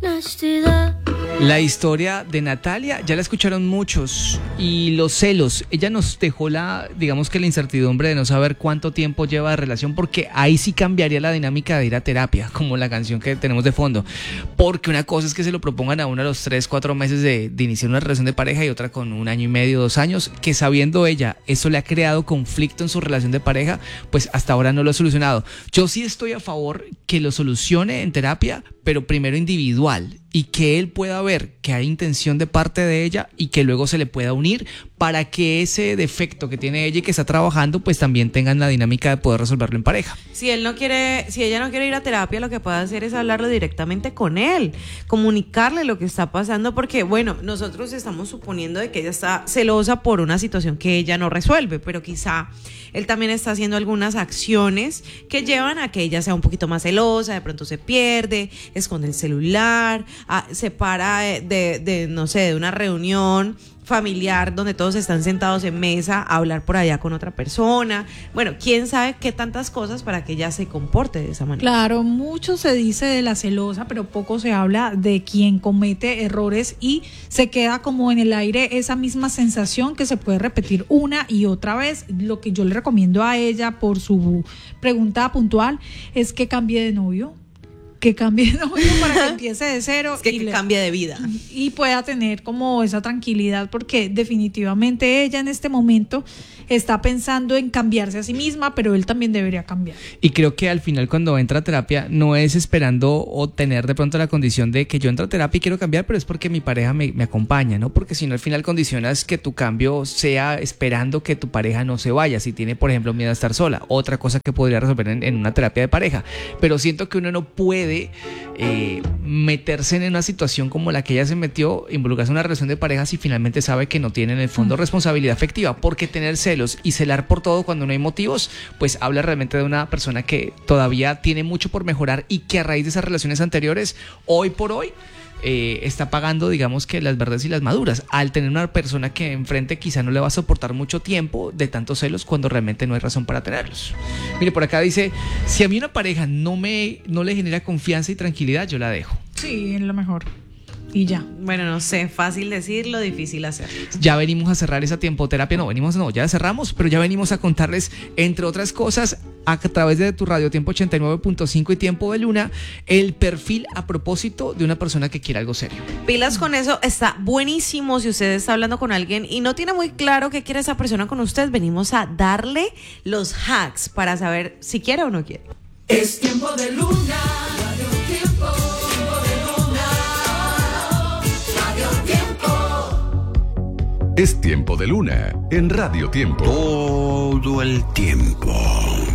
La historia de Natalia ya la escucharon muchos, y los celos, ella nos dejó digamos que la incertidumbre de no saber cuánto tiempo lleva de relación, porque ahí sí cambiaría la dinámica de ir a terapia, como la canción que tenemos de fondo, porque una cosa es que se lo propongan a uno a los 3-4 meses de iniciar una relación de pareja, y otra con 1 año y medio, 2 años, que sabiendo ella eso le ha creado conflicto en su relación de pareja, pues hasta ahora no lo ha solucionado. Yo sí estoy a favor que lo solucione en terapia, pero primero individual, y que él pueda ver que hay intención de parte de ella y que luego se le pueda unir para que ese defecto que tiene ella y que está trabajando, pues también tengan la dinámica de poder resolverlo en pareja. Si ella no quiere ir a terapia, lo que puede hacer es hablarlo directamente con él, comunicarle lo que está pasando, porque bueno, nosotros estamos suponiendo de que ella está celosa por una situación que ella no resuelve, pero quizá él también está haciendo algunas acciones que llevan a que ella sea un poquito más celosa, de pronto se pierde, esconde el celular, se para no sé, de una reunión familiar donde todos están sentados en mesa a hablar por allá con otra persona. Bueno, quién sabe qué tantas cosas para que ella se comporte de esa manera. Claro, mucho se dice de la celosa, pero poco se habla de quien comete errores, y se queda como en el aire esa misma sensación que se puede repetir una y otra vez. Lo que yo le recomiendo a ella, por su pregunta puntual, es que cambie de novio. Que cambie de novio para que empiece de cero. Es que cambie de vida. Y pueda tener como esa tranquilidad, porque definitivamente ella en este momento está pensando en cambiarse a sí misma, pero él también debería cambiar. Y creo que al final, cuando entra a terapia, no es esperando o tener de pronto la condición de que yo entro a terapia y quiero cambiar, pero es porque mi pareja me acompaña, ¿no? Porque si no, al final condicionas que tu cambio sea esperando que tu pareja no se vaya, si tiene, por ejemplo, miedo a estar sola, otra cosa que podría resolver en una terapia de pareja. Pero siento que uno no puede meterse en una situación como la que ella se metió, involucrarse en una relación de pareja si finalmente sabe que no tiene en el fondo responsabilidad afectiva, porque tener celos y celar por todo cuando no hay motivos, pues habla realmente de una persona que todavía tiene mucho por mejorar, y que a raíz de esas relaciones anteriores, hoy por hoy, está pagando, digamos, que las verdes y las maduras, al tener una persona que enfrente quizá no le va a soportar mucho tiempo de tantos celos cuando realmente no hay razón para tenerlos. Mire, por acá dice: si a mí una pareja no le genera confianza y tranquilidad, yo la dejo. Sí, es lo mejor. Y ya. Bueno, no sé, fácil decirlo, difícil hacerlo. Ya venimos a cerrar esa tiempoterapia, ya cerramos, pero ya venimos a contarles, entre otras cosas, a través de tu radio Tiempo 89.5 y Tiempo de Luna, el perfil a propósito de una persona que quiere algo serio. Pilas con eso, está buenísimo. Si usted está hablando con alguien y no tiene muy claro qué quiere esa persona con usted, venimos a darle los hacks para saber si quiere o no quiere. Es Tiempo de Luna. Es Tiempo de Luna en Radio Tiempo. Todo el tiempo.